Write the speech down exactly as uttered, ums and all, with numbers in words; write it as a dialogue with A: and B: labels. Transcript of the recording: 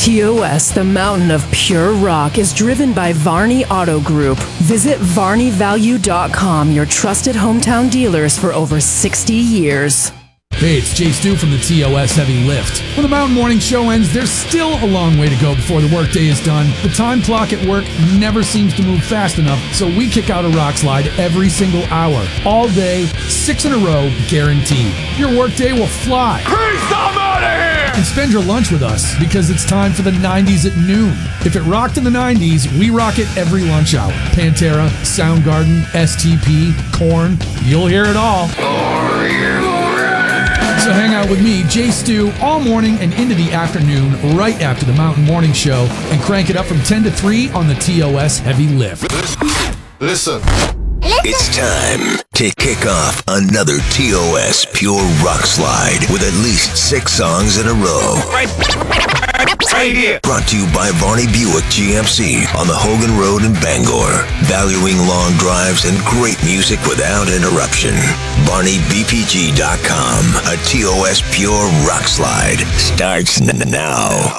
A: T O S, the mountain of pure rock, is driven by Varney Auto Group. Visit Varney Value dot com, your trusted hometown dealers for over sixty years.
B: Hey, it's Jay Stu from the T O S Heavy Lift. When the Mountain Morning Show ends, there's still a long way to go before the workday is done. The time clock at work never seems to move fast enough, so we kick out a rock slide every single hour. All day, six in a row, guaranteed. Your workday will fly.
C: Priest, I'm out of here!
B: And spend your lunch with us, because it's time for the nineties at noon. If it rocked in the nineties, we rock it every lunch hour. Pantera, Soundgarden, S T P, Korn, you'll hear it all.
C: Are you
B: So hang out with me, Jay Stu, all morning and into the afternoon, right after the Mountain Morning Show, and crank it up from ten to three on the T O S Heavy Lift.
C: Listen.
D: It's time to kick off another T O S Pure Rock Slide with at least six songs in a row.
C: Right, right here.
D: Brought to you by Varney Buick G M C on the Hogan Road in Bangor. Valuing long drives and great music without interruption. Varney B P G dot com. A T O S Pure Rock Slide starts n- now.